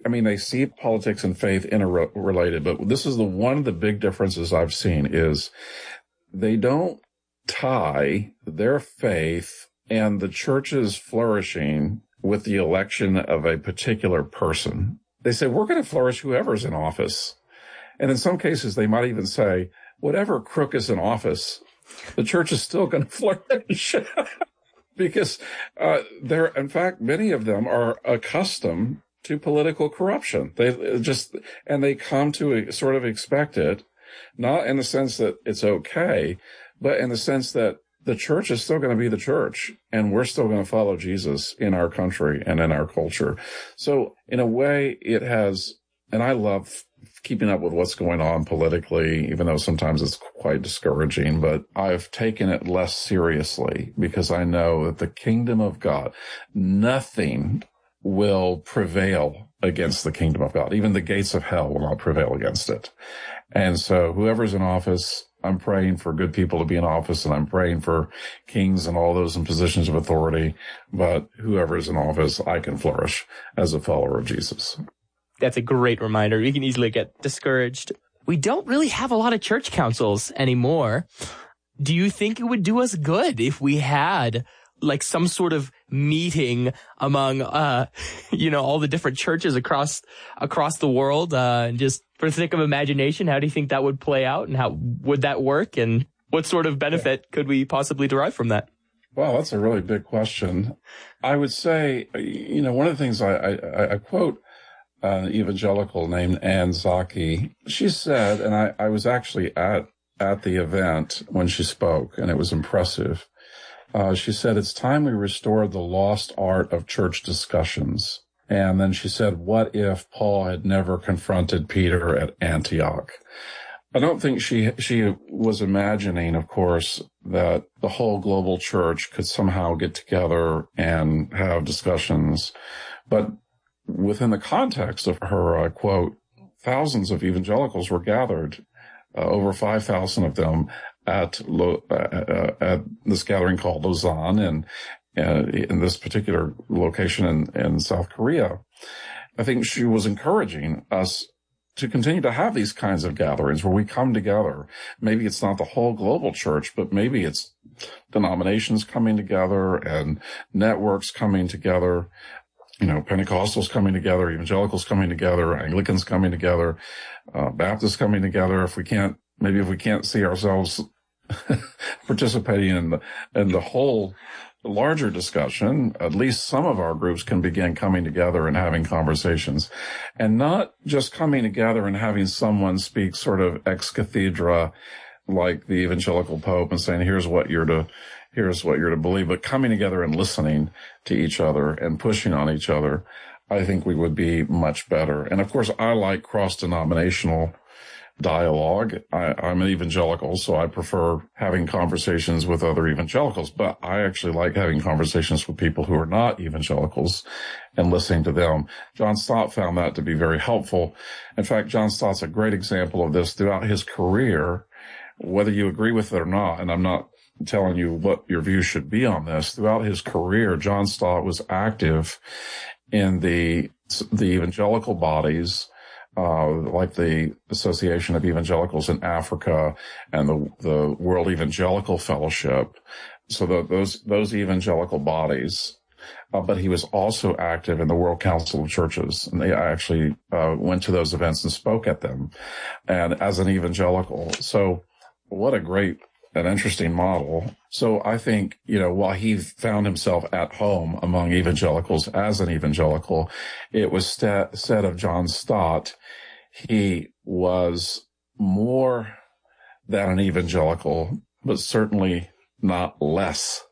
I mean, they see politics and faith interrelated, but this is one of the big differences I've seen is they don't tie their faith and the church's flourishing with the election of a particular person. They say, we're going to flourish whoever's in office. And in some cases, they might even say, whatever crook is in office, the church is still going to flourish. Because in fact, many of them are accustomed to political corruption. They come to sort of expect it, not in the sense that it's okay, but in the sense that the church is still going to be the church, and we're still going to follow Jesus in our country and in our culture. So in a way, it has, and I love keeping up with what's going on politically, even though sometimes it's quite discouraging, but I've taken it less seriously because I know that the kingdom of God, nothing will prevail against the kingdom of God. Even the gates of hell will not prevail against it. And so whoever's in office, I'm praying for good people to be in office, and I'm praying for kings and all those in positions of authority. But whoever is in office, I can flourish as a follower of Jesus. That's a great reminder. We can easily get discouraged. We don't really have a lot of church councils anymore. Do you think it would do us good if we had like some sort of meeting among, all the different churches across the world, just for the sake of imagination? How do you think that would play out, and how would that work, and what sort of benefit could we possibly derive from that? Well, that's a really big question. I would say, one of the things I quote an evangelical named Ann Zaki. She said, and I was actually at the event when she spoke, and it was impressive. She said, it's time we restored the lost art of church discussions. And then she said, what if Paul had never confronted Peter at Antioch? I don't think she was imagining, of course, that the whole global church could somehow get together and have discussions. But within the context of her quote, thousands of evangelicals were gathered, over 5,000 of them at this gathering called Lausanne, and in this particular location in South Korea. I think she was encouraging us to continue to have these kinds of gatherings where we come together. Maybe it's not the whole global church, but maybe it's denominations coming together and networks coming together, Pentecostals coming together, evangelicals coming together, Anglicans coming together, Baptists coming together. If we can't see ourselves participating in the whole larger discussion, at least some of our groups can begin coming together and having conversations, and not just coming together and having someone speak sort of ex cathedra like the evangelical pope and saying, here's what you're to believe, but coming together and listening to each other and pushing on each other. I think we would be much better. And of course, I like cross-denominational dialogue. I'm an evangelical, so I prefer having conversations with other evangelicals, but I actually like having conversations with people who are not evangelicals and listening to them. John Stott found that to be very helpful. In fact, John Stott's a great example of this throughout his career, whether you agree with it or not, and I'm not telling you what your view should be on this. Throughout his career, John Stott was active in the evangelical bodies, like the Association of Evangelicals in Africa and the World Evangelical Fellowship. So those evangelical bodies. But he was also active in the World Council of Churches, and I actually went to those events and spoke at them, and as an evangelical. So what a great and interesting model. So I think, while he found himself at home among evangelicals as an evangelical, it was said of John Stott, he was more than an evangelical, but certainly not less,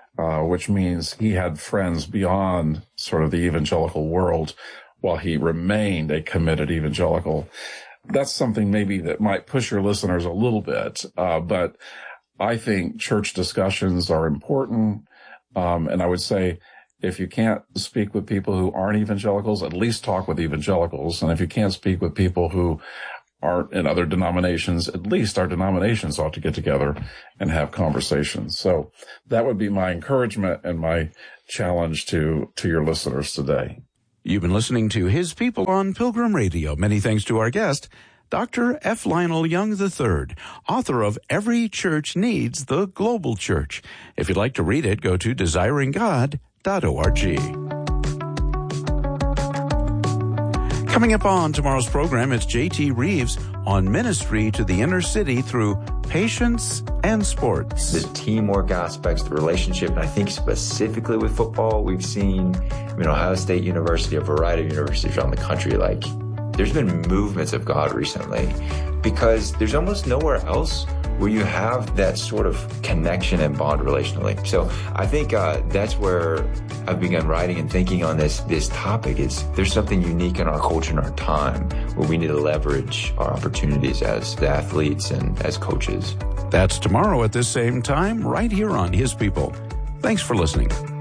which means he had friends beyond sort of the evangelical world while he remained a committed evangelical. That's something maybe that might push your listeners a little bit, but I think church discussions are important. And I would say if you can't speak with people who aren't evangelicals, at least talk with evangelicals. And if you can't speak with people who aren't in other denominations, at least our denominations ought to get together and have conversations. So that would be my encouragement and my challenge to your listeners today. You've been listening to His People on Pilgrim Radio. Many thanks to our guest, Dr. F. Lionel Young III, author of Every Church Needs the Global Church. If you'd like to read it, go to desiringgod.org. Coming up on tomorrow's program, it's J.T. Reeves on ministry to the inner city through patience and sports. The teamwork aspects, the relationship, and I think specifically with football, we've seen, Ohio State University, a variety of universities around the country, there's been movements of God recently because there's almost nowhere else where you have that sort of connection and bond relationally. So I think that's where I've begun writing and thinking on this topic is there's something unique in our culture and our time where we need to leverage our opportunities as athletes and as coaches. That's tomorrow at this same time, right here on His People. Thanks for listening.